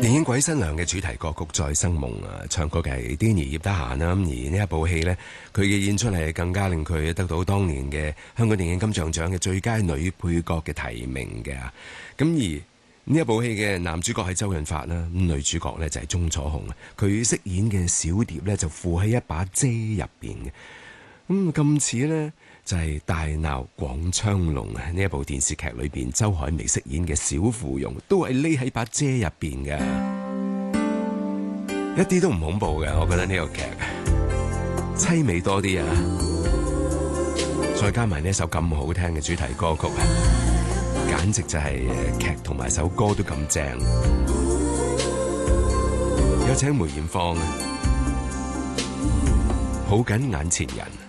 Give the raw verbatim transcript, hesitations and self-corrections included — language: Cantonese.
電影《鬼新娘》嘅主題歌曲《再生夢》啊，唱歌嘅係 Danny 葉德嫻啦。而呢一部戲呢，佢嘅演出係更加令佢得到當年嘅香港電影金像獎嘅最佳女配角嘅提名嘅。咁而呢一部戲嘅男主角係周潤發啦，咁女主角呢就係鐘楚紅啊。佢飾演嘅小蝶呢，就附喺一把遮入邊嘅。咁今次呢，就係、是、大鬧廣昌隆啊！呢一部電視劇裏邊，周海媚飾演嘅小芙蓉都係匿喺把遮入邊嘅，一啲都唔恐怖嘅。我覺得呢個劇凄美多啲啊！再加埋呢首咁好聽嘅主題歌曲啊，簡直就係劇同埋首歌都咁正。有請梅艷芳啊，抱緊眼前人。